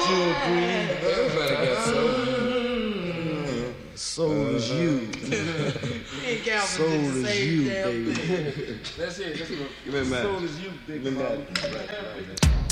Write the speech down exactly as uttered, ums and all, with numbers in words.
still breathe. Everybody got soul. Soul is you. Soul is you, baby. That's it. That's it. Give me a Soul is you, big Give me dog. that.